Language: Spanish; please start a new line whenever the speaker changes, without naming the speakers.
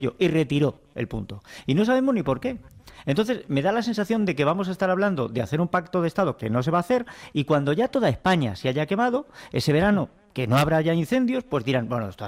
y retiró el punto. Y no sabemos ni por qué. Entonces, me da la sensación de que vamos a estar hablando de hacer un pacto de Estado que no se va a hacer, y cuando ya toda España se haya quemado, ese verano, que no habrá ya incendios, pues dirán, bueno, esto